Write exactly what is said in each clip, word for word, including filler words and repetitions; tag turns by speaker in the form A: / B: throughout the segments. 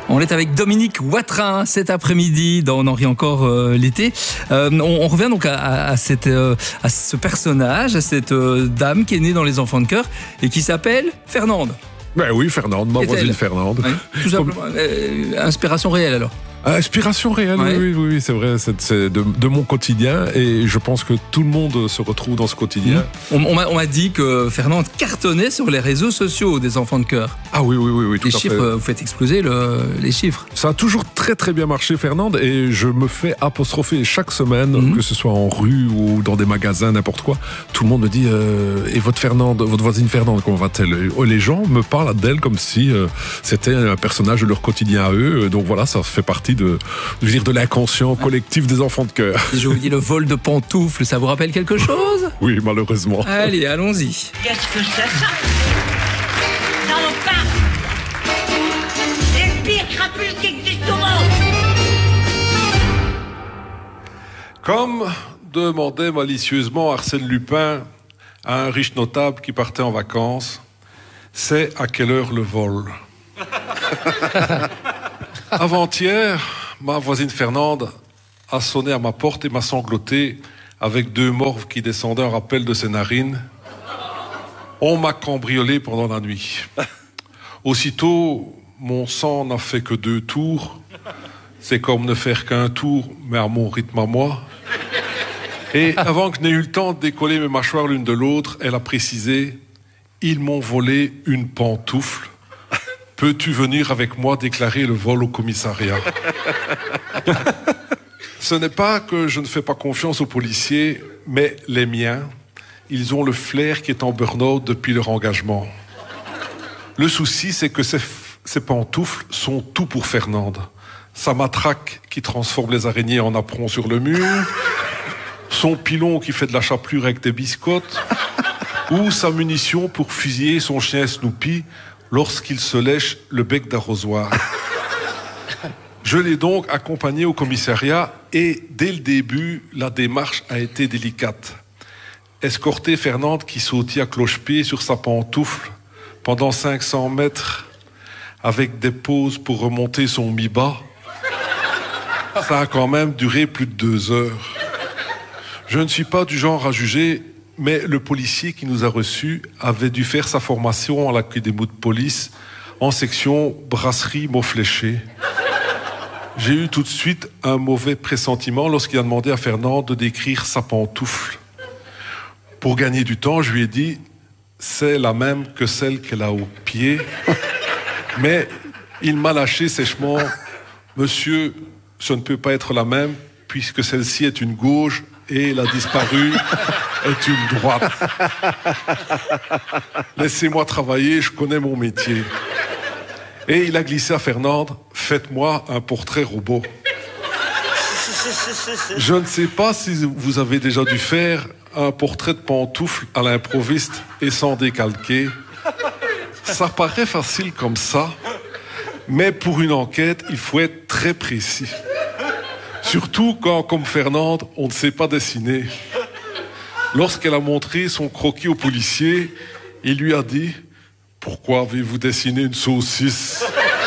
A: On est avec Dominique Watrin cet après-midi dans On en rit encore euh, l'été. Euh, on, on revient donc à, à, à, cette, euh, à ce personnage, à cette euh, dame qui est née dans Les Enfants de Cœur et qui s'appelle Fernande.
B: Ben oui, Fernande, ma voisine Fernande.
A: Oui, tout simplement. Euh, inspiration réelle alors.
B: Inspiration réelle, ouais. oui, oui, oui, c'est vrai, c'est, c'est de, de mon quotidien et je pense que tout le monde se retrouve dans ce quotidien.
A: Mmh. On, on, m'a, on m'a dit que Fernande cartonnait sur les réseaux sociaux des Enfants de Cœur.
B: Ah oui, oui, oui, oui tout
A: les
B: à
A: chiffres,
B: fait.
A: Vous faites exploser le, les chiffres.
B: Ça a toujours très très bien marché, Fernande, et je me fais apostropher chaque semaine, mmh. que ce soit en rue ou dans des magasins, n'importe quoi. Tout le monde me dit euh, et votre Fernande, votre voisine Fernande, comment va-t-elle? Les gens me parlent d'elle comme si euh, c'était un personnage de leur quotidien à eux. Donc voilà, ça fait partie de de dire de l'inconscient collectif des Enfants de Cœur.
A: Je vous dis, le vol de pantoufles, ça vous rappelle quelque chose?
B: Oui, malheureusement.
A: Allez, allons-y.
C: Qu'est-ce que c'est ça? Salopard! C'est le pire crapule qui existe au monde!
D: Comme demandait malicieusement Arsène Lupin à un riche notable qui partait en vacances, c'est à quelle heure le vol? Avant-hier, ma voisine Fernande a sonné à ma porte et m'a sangloté avec deux morves qui descendaient en rappel de ses narines. On m'a cambriolé pendant la nuit. Aussitôt, mon sang n'a fait que deux tours. C'est comme ne faire qu'un tour, mais à mon rythme à moi. Et avant que je n'ai eu le temps de décoller mes mâchoires l'une de l'autre, elle a précisé « Ils m'ont volé une pantoufle. Peux-tu venir avec moi déclarer le vol au commissariat ?» Ce n'est pas que je ne fais pas confiance aux policiers, mais les miens, ils ont le flair qui est en burn-out depuis leur engagement. Le souci, c'est que ces, ces pantoufles sont tout pour Fernande. Sa matraque qui transforme les araignées en apron sur le mur, son pilon qui fait de la chapelure avec des biscottes, ou sa munition pour fusiller son chien Snoopy lorsqu'il se lèche le bec d'arrosoir. Je l'ai donc accompagné au commissariat et dès le début, la démarche a été délicate. Escorter Fernande qui sautait à cloche-pied sur sa pantoufle pendant cinq cents mètres avec des pauses pour remonter son mi-bas, ça a quand même duré plus de deux heures. Je ne suis pas du genre à juger, mais le policier qui nous a reçus avait dû faire sa formation à l'accueil des mots de police en section brasserie mots fléchés. J'ai eu tout de suite un mauvais pressentiment lorsqu'il a demandé à Fernande de décrire sa pantoufle. Pour gagner du temps, je lui ai dit « c'est la même que celle qu'elle a au pied ». Mais il m'a lâché sèchement « Monsieur, ce ne peut pas être la même puisque celle-ci est une gauche et la disparue est une droite. Laissez-moi travailler, je connais mon métier. » Et il a glissé à Fernande « Faites-moi un portrait robot. » Je ne sais pas si vous avez déjà dû faire un portrait de pantoufle à l'improviste et sans décalquer. Ça paraît facile comme ça, mais pour une enquête, il faut être très précis. Surtout quand, comme Fernande, on ne sait pas dessiner. Lorsqu'elle a montré son croquis au policier, il lui a dit « Pourquoi avez-vous dessiné une saucisse ?»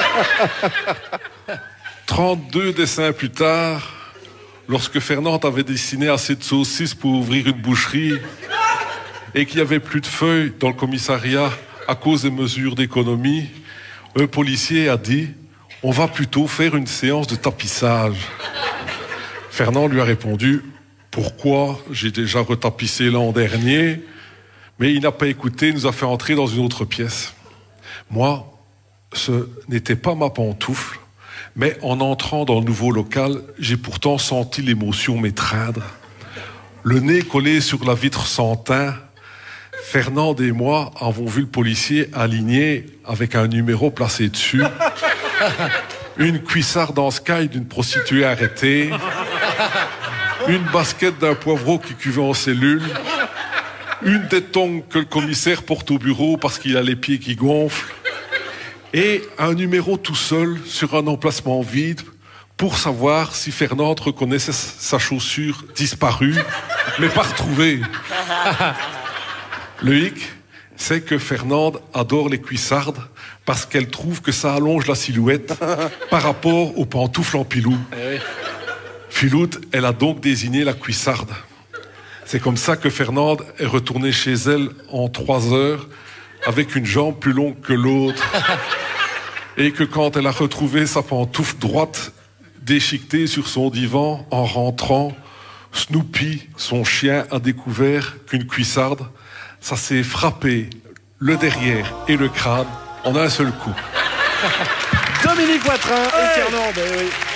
D: trente-deux dessins plus tard, lorsque Fernande avait dessiné assez de saucisses pour ouvrir une boucherie et qu'il n'y avait plus de feuilles dans le commissariat à cause des mesures d'économie, un policier a dit « On va plutôt faire une séance de tapissage. » Fernand lui a répondu « Pourquoi? J'ai déjà retapissé l'an dernier. » Mais il n'a pas écouté, il nous a fait entrer dans une autre pièce. Moi, ce n'était pas ma pantoufle, mais en entrant dans le nouveau local, j'ai pourtant senti l'émotion m'étreindre. Le nez collé sur la vitre sans teint, Fernand et moi avons vu le policier aligné avec un numéro placé dessus, une cuissarde en sky d'une prostituée arrêtée, une basket d'un poivreau qui cuvait en cellule, une des tongs que le commissaire porte au bureau parce qu'il a les pieds qui gonflent, et un numéro tout seul sur un emplacement vide pour savoir si Fernande reconnaissait sa chaussure disparue, mais pas retrouvée. Le hic, c'est que Fernande adore les cuissardes parce qu'elle trouve que ça allonge la silhouette par rapport aux pantoufles en pilou.
E: Eh oui.
D: Filoute, elle a donc désigné la cuissarde. C'est comme ça que Fernande est retournée chez elle en trois heures avec une jambe plus longue que l'autre. Et que quand elle a retrouvé sa pantoufle droite déchiquetée sur son divan en rentrant, Snoopy, son chien, a découvert qu'une cuissarde, ça s'est frappé le derrière et le crâne en un seul coup.
E: Dominique Watrin et Fernande. Eh oui.